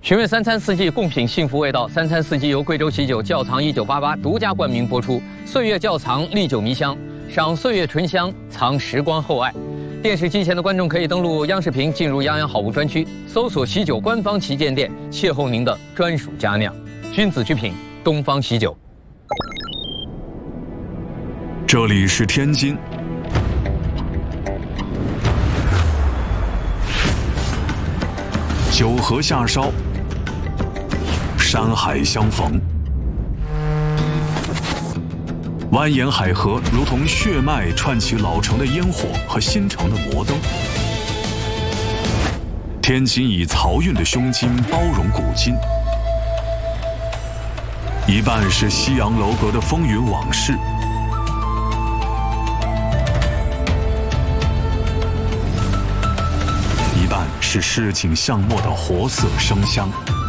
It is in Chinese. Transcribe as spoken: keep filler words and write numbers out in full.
寻味三餐四季，共品幸福味道。三餐四季由贵州喜酒窖藏一九八八独家冠名播出。岁月窖藏，历久弥香，赏岁月醇香，藏时光厚爱。电视机前的观众可以登录央视频，进入泱泱好物专区，搜索喜酒官方旗舰店，邂逅您的专属佳酿。君子之品，东方喜酒。 这里是天津。 酒河下烧，山海相逢，蜿蜒海河如同血脉串起老城的烟火和新城的摩登。天津以漕运的胸襟包容古今，一半是西洋楼阁的风云往事。 一半是市井巷陌的活色生香。